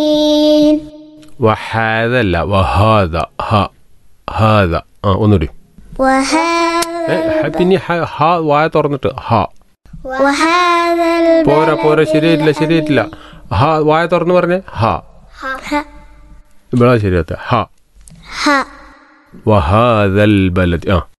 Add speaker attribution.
Speaker 1: وهذا لا وهذا ها هذا ഒന്നുകൂടി പിന്നെ ഹാ വായ തുറന്നിട്ട് ഹാ പോരാ ശരിയായിട്ടില്ല ഹാ വായ തുറന്ന് പറഞ്ഞേ ഹാ ഇവിടെ ശരിയാത്ത ഹാ വഹാദൽ ബലദ്